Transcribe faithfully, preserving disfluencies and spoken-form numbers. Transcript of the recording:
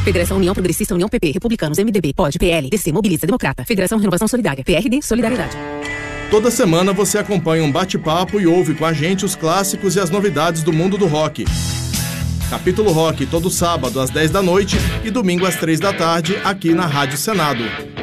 Federação União Progressista, União P P, Republicanos, M D B, P O D, P L, D C, Mobiliza, Democrata, Federação Renovação Solidária, P R D, Solidariedade. Toda semana você acompanha um bate-papo e ouve com a gente os clássicos e as novidades do mundo do rock. Capítulo Rock, todo sábado às dez da noite e domingo às três da tarde, aqui na Rádio Senado.